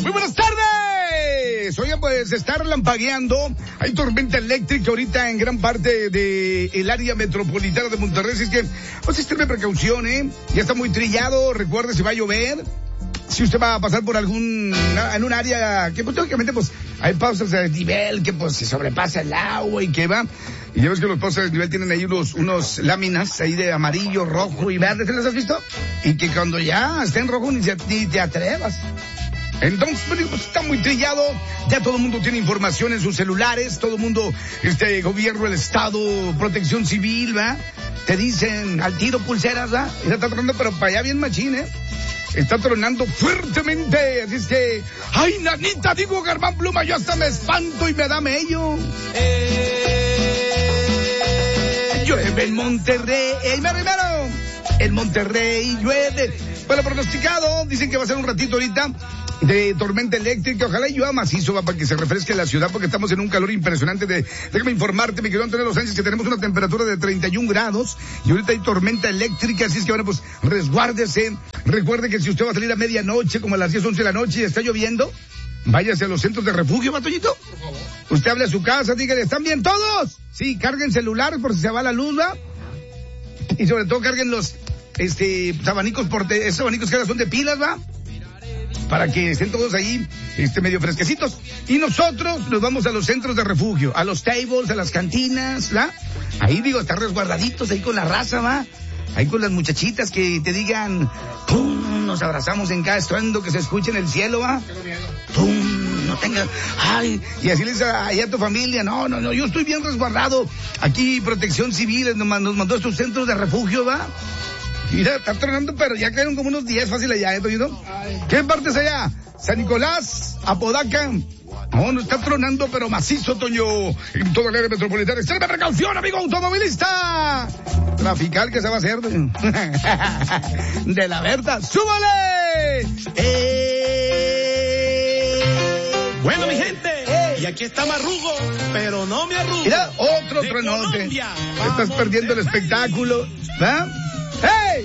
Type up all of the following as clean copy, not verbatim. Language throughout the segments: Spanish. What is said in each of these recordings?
Muy buenas tardes. Oigan, pues está relampagueando. Hay tormenta eléctrica ahorita en gran parte del área metropolitana de Monterrey. Así es que, pues extreme precaución, Ya está muy trillado. Recuerde si va a llover. Si usted va a pasar por en un área que, pues, lógicamente, pues, hay pausas de nivel que, pues, se sobrepasa el agua y que va. Y ya ves que los pausas de nivel tienen ahí unos láminas ahí de amarillo, rojo y verde. ¿Te las has visto? Y que cuando ya esté en rojo ni te atrevas. Entonces, pues, está muy trillado. Ya todo el mundo tiene información en sus celulares. Todo el mundo, gobierno, el estado, protección civil, ¿va? Te dicen al tiro pulseras, ¿va? Y está tronando, pero para allá bien machín, Está tronando fuertemente, así es que... ¡Ay, nanita! Digo, Germán Pluma, yo hasta me espanto y me da mello. Llueve en Monterrey. ¡Ey, primero! En Monterrey llueve. Bueno, pronosticado, dicen que va a ser un ratito ahorita de tormenta eléctrica. Ojalá y llueva macizo, va, para que se refresque la ciudad, porque estamos en un calor impresionante. Déjame informarte, mi querido Antonio Los Sánchez, que tenemos una temperatura de 31 grados y ahorita hay tormenta eléctrica, así es que, bueno, pues resguárdese. Recuerde que si usted va a salir a medianoche, como a las 10, 11 de la noche y está lloviendo, váyase a los centros de refugio, Batoñito. Por favor. Usted hable a su casa, dígale, ¿están bien todos? Sí, carguen celular por si se va la luz, ¿va? Y sobre todo carguen los abanicos, esos abanicos que ahora son de pilas, ¿va? Para que estén todos ahí, medio fresquecitos. Y nosotros nos vamos a los centros de refugio, a los tables, a las cantinas, ¿va? Ahí, digo, estar resguardaditos ahí con la raza, ¿va? Ahí con las muchachitas que te digan, ¡pum! Nos abrazamos en cada estruendo que se escuche en el cielo, ¿va? ¡Pum! No tengas, ¡ay! Y así les ahí a tu familia, no, yo estoy bien resguardado. Aquí Protección Civil nos mandó estos centros de refugio, ¿va? Mira, está tronando, pero ya cayeron como unos 10 fácil allá, ¿no? ¿Qué parte es allá? San Nicolás, Apodaca. No está tronando, pero macizo, Toño, en toda la área metropolitana. ¡Extrema precaución, amigo automovilista! Trafical que se va a hacer de la verdad. ¡Súbale! Bueno, mi gente, y aquí está Marrugo, pero no me arrugo. Mira, otro tronote. Estás perdiendo el espectáculo, ¿va? ¡Hey!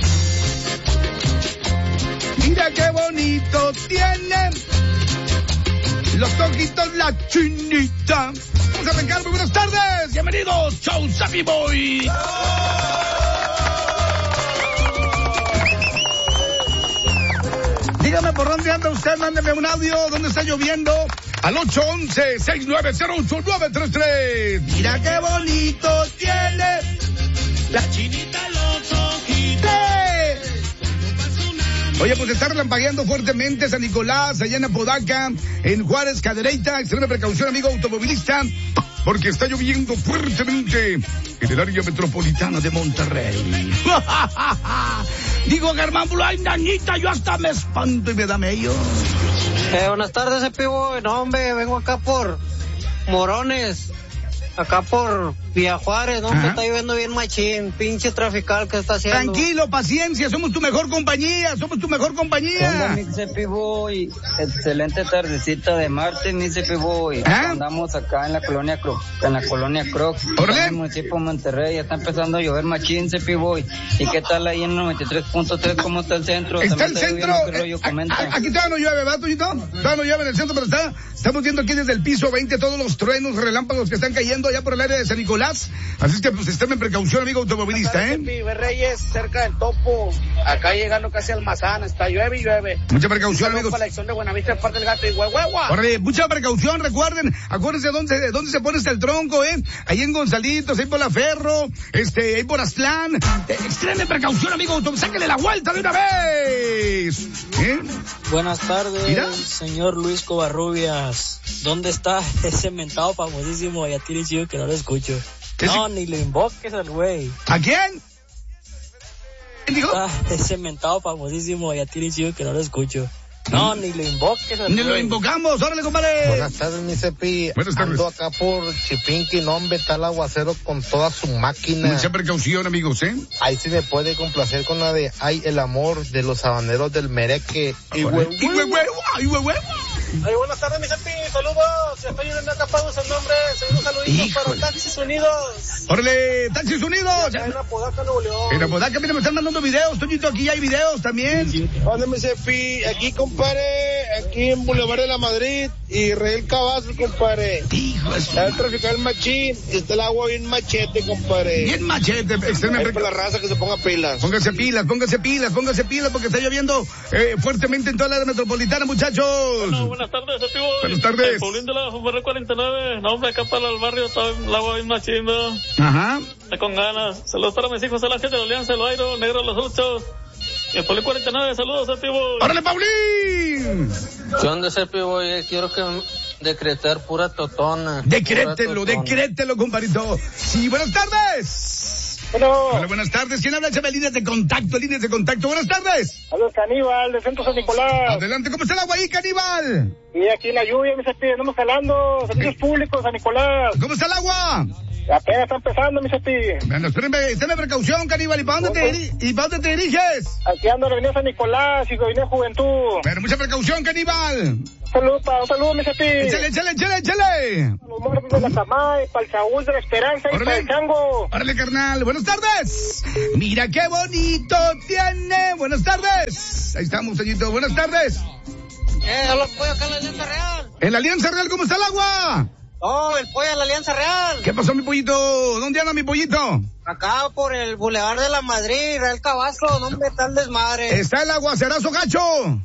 Mira qué bonito tiene los toquitos la chinita. Vamos a arrancar, muy buenas tardes. Bienvenidos, Show Sappy Boy. Dígame por dónde anda usted, mándeme un audio, dónde está lloviendo. Al 811-690-8933. Mira qué bonito tiene la chinita los ojitos. Oye, pues está relampagueando fuertemente San Nicolás, allá en Apodaca, en Juárez, Cadereyta. Extrema precaución, amigo automovilista, porque está lloviendo fuertemente en el área metropolitana de Monterrey. Digo, Germán Blue, ay, nanita, yo hasta me espanto y me da mello. Buenas tardes, Epibo. No, hombre, vengo acá por Morones. Acá por Villa Juárez, ¿no? Que está lloviendo bien machín, pinche trafical que está haciendo. Tranquilo, paciencia, somos tu mejor compañía. Mix Epiboy, excelente tardecita de martes, Mix Epiboy. Andamos acá en la colonia Croc, en el municipio de Monterrey, ya está empezando a llover machín, Epiboy. ¿Y qué tal ahí en 93.3? ¿Cómo está el centro? Está el centro. Aquí todavía no llueve, ¿verdad, Tuyito? Todavía no llueve en el centro, pero estamos viendo aquí desde el piso 20 todos los truenos, relámpagos que están cayendo allá por el área de San Nicolás. Así es que, pues, estén en precaución, amigo automovilista, Reyes, cerca del Topo, acá llegando casi al Mazán, está llueve y llueve. Mucha precaución, amigos. Para la elección de Buenavista, parte del Gato y Huehuehua. Órale, mucha precaución, acuérdense de dónde se pone hasta el tronco, ahí en Gonzalitos, ahí por la Ferro, ahí por Aztlán. Extreme precaución, amigo automovilista, sáquenle la vuelta de una vez. Buenas tardes, señor Luis Covarrubias. ¿Dónde está ese mentado famosísimo allá tiene chido que no lo escucho? No, ni lo invoques al güey. ¿A quién? ¿Quién dijo? Ese mentado famosísimo allá tiene chido que no lo escucho. No, ni lo invoques al güey. Ni lo invocamos, órale, compadre. Buenas tardes, mi Cepi. Buenas tardes. Ando acá por Chipinque, no, hombre, está el aguacero con toda su máquina. Mucha precaución, amigos, Ahí sí me puede complacer con la de Ay, el amor de los habaneros del Mereque. Y huehuehua. Ay, buenas tardes, mi Cepi, saludos. Estoy en acá pagos el nombre. Saludos, saluditos para Taxis Unidos. ¡Órale, Taxis Unidos! En Apodaca, Nuevo León. En Apodaca, mira, me están mandando videos, Toñito, aquí hay videos también. ¿Dónde, mi Cepi? Aquí, compadre, aquí en Boulevard de la Madrid y Real Cavazos, compadre. Hijo, está el traficar machín y está el agua bien machete, compadre. Bien machete, para la raza que se ponga pilas. Póngase pilas, porque está lloviendo fuertemente en toda la área metropolitana, muchachos. Bueno, buenas tardes, Ativo. Buenas tardes. Paulín de la Ferrer 49. No, hombre, acá para el barrio está el agua bien machín, ¿no? Ajá. Está con ganas. Saludos para mis hijos, a la gente de la Alianza, el Bairo, Negro, los Ochos. Y el Paulín 49, saludos, Ativo. ¡Órale, Paulín! ¿Qué onda, Ativo? Quiero que decretar pura totona. Decrételo, compadrito. Sí, buenas tardes. Bueno. Hola, buenas tardes. ¿Quién habla? Échame líneas de contacto. Buenas tardes. Habla Caníbal, de Centro San Nicolás. Adelante, ¿cómo está el agua ahí, Caníbal? Y aquí en la lluvia, mis cepillos, andamos jalando. Servicios públicos, San Nicolás. ¿Cómo está el agua? Apenas está empezando, mis cepillos. Bueno, espérenme, tenme precaución, Caníbal. ¿Y para dónde te diriges? Aquí ando en la avenida San Nicolás y Avenida Juventud. Pero mucha precaución, Caníbal. Un saludo, mis cepillos. Échale. Los muertos de la Tamay, para el Saúl de la Esperanza y para el Chango. Órale, carnal. Buenas tardes. Mira qué bonito tiene. Buenas tardes. Ahí estamos, señorito. Buenas tardes. Hola, pollo, acá en la Alianza Real. ¿En la Alianza Real cómo está el agua? Oh, el pollo en la Alianza Real. ¿Qué pasó, mi pollito? ¿Dónde anda mi pollito? Acá por el Boulevard de la Madrid, Real Cavazos, ¿dónde está el desmadre? Está el aguacerazo gacho.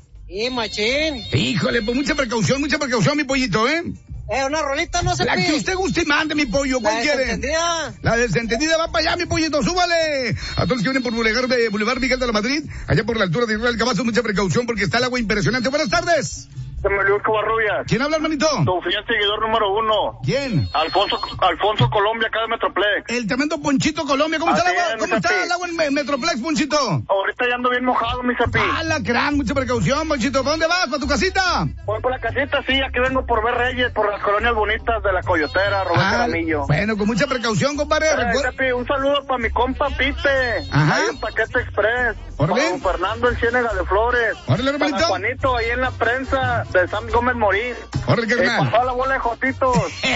Y machín. Híjole, pues mucha precaución, mi pollito, ¿eh? Una rolita no se La que usted guste y mande, mi pollo. ¿Cuál quiere? La desentendida va para allá, mi pollito. Súbale. A todos los que vienen por Boulevard Miguel de la Madrid, allá por la altura de Real Cavazos, mucha precaución porque está el agua impresionante. Buenas tardes. Luis Covarrubias. ¿Quién habla, hermanito? Tu fiel seguidor número 1. ¿Quién? Alfonso Colombia, acá de Metroplex. El tremendo Ponchito Colombia. ¿Cómo está el agua? ¿Cómo está el agua en Metroplex, Ponchito? Ahorita ya ando bien mojado, mi zapi. La gran, mucha precaución, Ponchito. ¿Para dónde vas? ¿Para tu casita? Voy por la casita, sí, aquí vengo por ver Reyes, por las colonias bonitas de la Coyotera, Roberto Caramillo. Bueno, con mucha precaución, compadre. Un saludo para mi compa Pite. Ajá. Ahí en Paquete Express. Para don Fernando el Ciénega de Flores. Órale, hermanito. Para Juanito, ahí en la prensa de San Gómez Morín. Órale, carnal. Pasó la bola de jotitos.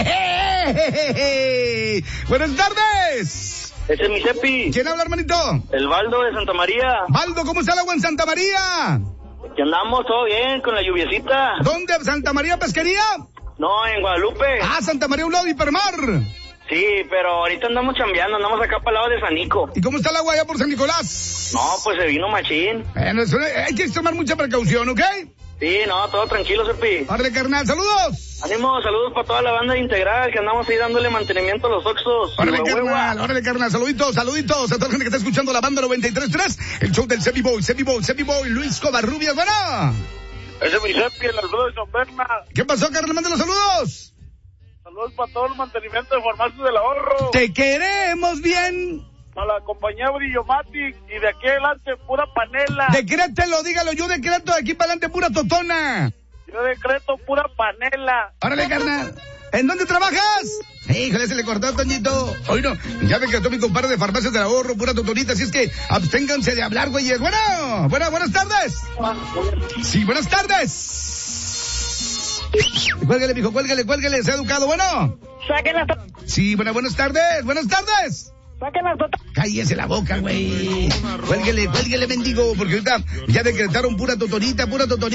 Buenas tardes. Ese es mi cepi. ¿Quién habla, hermanito? El Baldo de Santa María. Baldo, ¿cómo está el agua en Santa María? Aquí andamos, todo bien, con la lluviecita. ¿Dónde? ¿Santa María Pesquería? No, en Guadalupe. Santa María, un lado de Hipermar. Sí, pero ahorita andamos chambeando, andamos acá para el lado de San Nico. ¿Y cómo está el agua allá por San Nicolás? No, pues se vino machín. Bueno, hay que tomar mucha precaución, ¿ok? Sí, no, todo tranquilo, Serpi. Órale, carnal, saludos. Ánimo, saludos para toda la banda Integral, que andamos ahí dándole mantenimiento a los Oxos. Órale, carnal, saluditos a toda la gente que está escuchando la banda 93.3, el show del Sebi Boy, Luis Covarrubias, bueno. Ese es mi Serpi, el saludo de San Bernardo. ¿Qué pasó, carnal? Manda los saludos. Saludos para todo el mantenimiento de Farmacias del Ahorro. Te queremos bien. A la compañía Brillomatic y de aquí adelante pura panela. Decrételo, dígalo, yo decreto de aquí para adelante pura totona. Yo decreto pura panela. Órale, carnal. ¿En dónde trabajas? Híjole, se le cortó a Toñito. Hoy no, ya decretó mi compadre de Farmacias del Ahorro, pura totonita, así es que absténganse de hablar, güeyes. Buenas tardes. Sí, buenas tardes. Cuélgale, mijo, cuélgale, sea educado, bueno. Saquen las Sí, buenas tardes. Saquen las Cállese la boca, güey. Cuélguele, mendigo, porque ahorita ya decretaron pura totonita.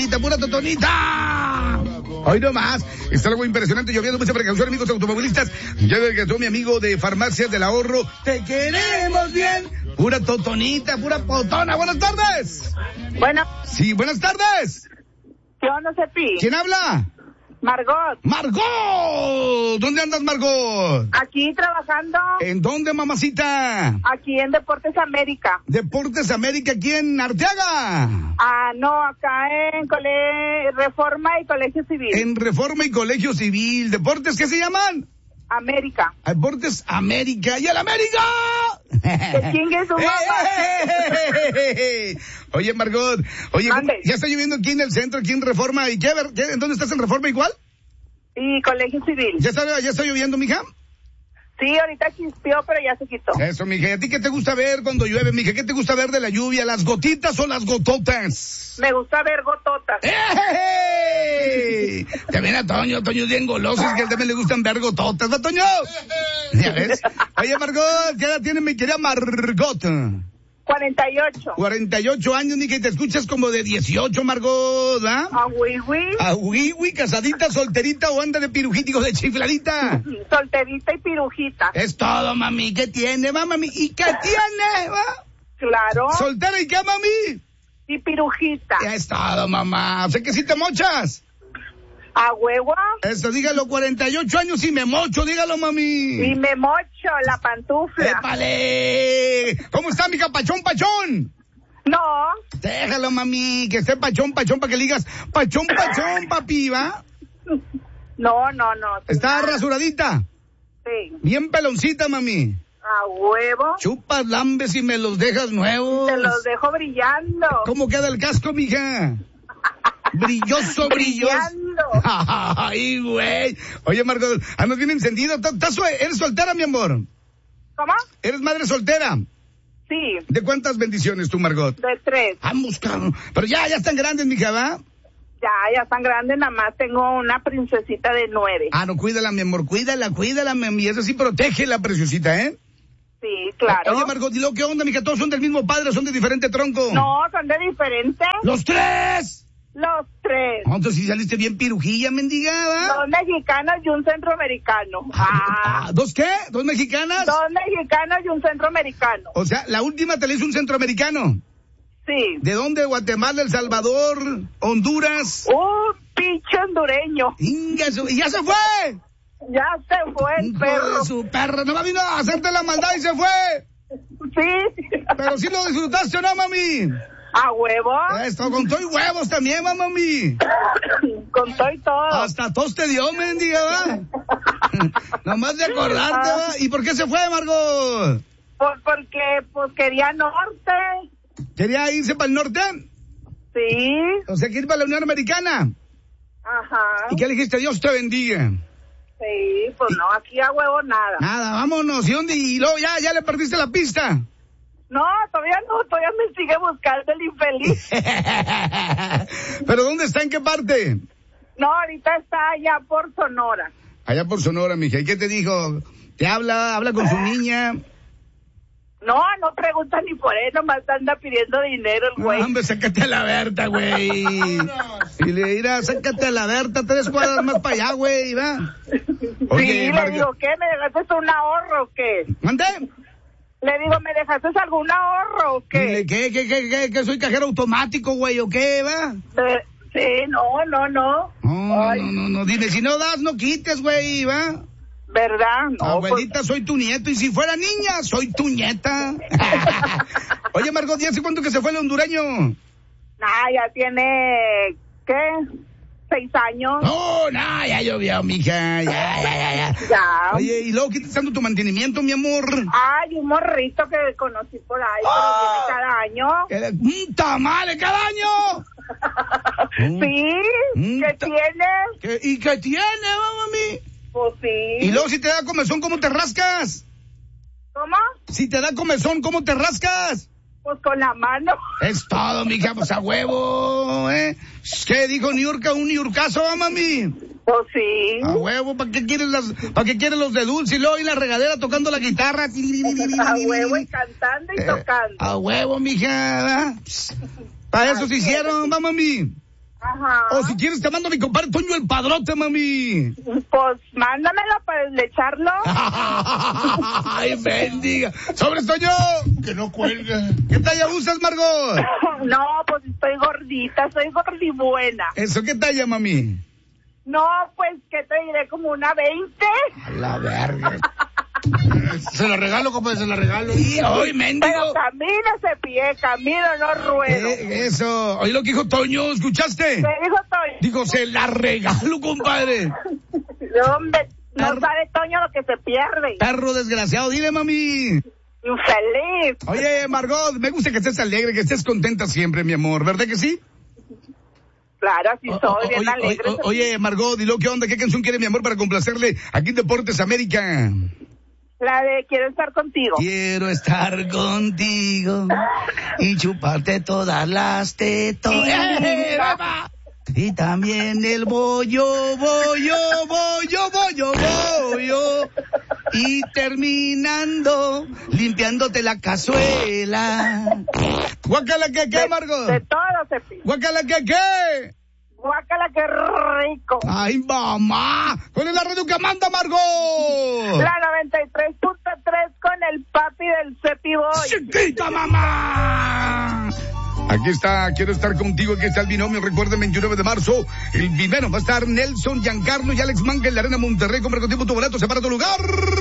Hoy no más. Está algo impresionante, lloviendo, mucha precaución, amigos automovilistas. Ya decretó mi amigo de Farmacias del Ahorro. Te queremos bien. Pura totonita, pura potona. Buenas tardes. Bueno. Sí, buenas tardes. ¿Qué onda, Cepi? ¿Quién habla? Margot. ¿Dónde andas, Margot? Aquí trabajando. ¿En dónde, mamacita? Aquí en Deportes América. Deportes América, ¿aquí en Arteaga? No, acá en Reforma y Colegio Civil. En Reforma y Colegio Civil. ¿Deportes qué se llaman? América. Deportes América. ¡Y el América! ¡Que chingue su mamá! Oye, Margot, ya está lloviendo aquí en el centro, aquí en Reforma. ¿Y qué? ¿En dónde estás en Reforma igual? Sí, Colegio Civil. ¿Ya está lloviendo, mija? Sí, ahorita chispeó, pero ya se quitó. Eso, mija. ¿Y a ti qué te gusta ver cuando llueve, mija? ¿Qué te gusta ver de la lluvia? ¿Las gotitas o las gototas? Me gusta ver gototas. También a Toño es bien goloso, es que a él también le gustan ver gototas, ¿va, Toño? ¿Ya ves? Oye, Margot, ¿qué edad tiene mi querida Margot? 48. 48 años, mija, y te escuchas como de 18, Margot, ¿ah? A Wiwi, casadita, solterita o anda de pirujítico de chifladita. Solterita y pirujita. Es todo, mami. ¿Qué tiene, mami? ¿Y qué tiene, va? Claro. ¿Soltera y qué, mami? Y pirujita. Ya es todo, mamá. O sea que si te mochas. A huevo. Eso, dígalo, 48 años y me mocho, dígalo, mami. Y me mocho la pantufla. ¡Épale! ¿Cómo está, mija? ¿Pachón? No. Déjalo, mami, que esté pachón, para que le digas pachón, papi, ¿va? No. ¿Está rasuradita? Sí. Bien peloncita, mami. A huevo. Chupas, lambes y me los dejas nuevos. Te los dejo brillando. ¿Cómo queda el casco, mija? Brilloso. Brillando. Ay, güey. Oye, Margot, andas bien encendido. ¿Eres soltera, mi amor? ¿Cómo? ¿Eres madre soltera? Sí. ¿De cuántas bendiciones tú, Margot? De 3. Vamos, cabrón. Pero ya están grandes, mija, ¿va? Ya están grandes, nada más tengo una princesita de 9. Ah, no, cuídala, mi amor, cuídala, mi. Eso sí, protege la preciosita, ¿eh? Sí, claro. Oye, Margot, dilo, ¿qué onda, mija? ¿Todos son del mismo padre o son de diferente tronco? No, son de diferente. ¡Los 3! Los 3. Entonces sí saliste bien pirujilla, mendigada. 2 mexicanas y un centroamericano. ¿Dos qué? ¿2 mexicanas? 2 mexicanas y un centroamericano. O sea, la última te la hizo un centroamericano. Sí. ¿De dónde? ¿Guatemala, El Salvador, Honduras? Un pinche hondureño. ¡Y ya se fue! Ya se fue el perro. Su perro, no vino a hacerte la maldad y se fue. Sí. Pero sí lo disfrutaste, ¿o no, mami? A huevo. Esto, con todo y huevos también, mami. Con todo y todo. Hasta tos te dio, mendiga, ¿va? Nomás de acordarte, ¿va? ¿Y por qué se fue, Margot? Porque quería norte. ¿Quería irse para el norte? Sí. O sea, que ir para la Unión Americana. Ajá. ¿Y qué le dijiste? Dios te bendiga. Sí, pues no, aquí a huevo nada. Nada, vámonos. ¿Y dónde? Y luego ya le perdiste la pista. No, todavía me sigue buscando el infeliz. ¿Pero dónde está? ¿En qué parte? No, ahorita está allá por Sonora. Allá por Sonora, mija. ¿Y qué te dijo? ¿Te habla con su niña? No pregunta ni por él, nomás anda pidiendo dinero el güey. No, hombre, sácate a la Berta, güey. Y le dirá, sácate a la Berta, 3 cuadras más para allá, güey, va. Oye, sí, le digo, ¿qué? ¿Me dejaste un ahorro o qué? ¿Mande? Le digo, ¿me dejaste algún ahorro o qué? ¿Qué? ¿Soy cajero automático, güey, o qué, va? Sí, no. No, dime, si no das, no quites, güey, va. ¿Verdad? No, abuelita, soy tu nieto, y si fuera niña, soy tu nieta. Oye, Margot, ¿ya hace cuánto que se fue el hondureño? Ya tiene, ¿qué? 6 años. No, ya llovió, mija, ya. Oye, ¿y luego qué te está dando tu mantenimiento, mi amor? Ay, un morrito que conocí por ahí, pero viene cada año. ¿Un tamale cada año? Sí, ¿qué tiene? ¿Y qué tiene, mami? Pues sí. Y luego si te da comezón, ¿cómo te rascas? ¿Cómo? Si te da comezón, ¿cómo te rascas? Pues con la mano. Es todo, mija, pues a huevo, ¿eh? ¿Qué dijo Niurka? ¿Un niurcazo, mami? Pues sí. A huevo, ¿para qué quieres los de dulce? Y luego y la regadera tocando la guitarra. A huevo, y cantando y tocando. A huevo, mija. Para eso se hicieron, va, mami. Ajá. O si quieres te mando a mi compadre Toño el Padrote, mami. Pues mándamelo para echarlo. Ay, bendiga. ¿Sobres, Toño? Que no cuelga. ¿Qué talla usas, Margot? No, pues estoy gordita, soy gordibuena. ¿Eso qué talla, mami? No, pues, ¿qué te diré? Como una 20. A la verga. Se la regalo, compadre, se la regalo. ¡Ay, mendigo! Pero camina ese pie, camino, no ruedo. Eso. Oye lo que dijo Toño, ¿escuchaste? ¿Qué dijo Toño? Dijo, se la regalo, compadre. Hombre, no sabe Toño lo que se pierde. Perro desgraciado, dile, mami. Infeliz. Oye, Margot, me gusta que estés alegre, que estés contenta siempre, mi amor, ¿verdad que sí? Claro, así soy, bien alegre. Oye, Margot, dilo, ¿qué onda? ¿Qué canción quiere mi amor para complacerle aquí en Deportes América? La de Quiero estar contigo. Quiero estar contigo y chuparte todas las tetas. Y también el bollo. y terminando limpiándote la cazuela. Guácala que qué, Margot. De todo, Cepillo. Guácala que qué. Guácala, qué rico. Ay, mamá. ¿Cuál es la radio que manda, Margot? La 93.3 con el papi del Cepiboy. ¡Chiquita, mamá! Aquí está, quiero estar contigo, aquí está el binomio, recuerden, 29 de marzo, el binomio va a estar Nelson, Giancarlo y Alex Manga en la Arena Monterrey, compra contigo tu boleto, separa tu lugar.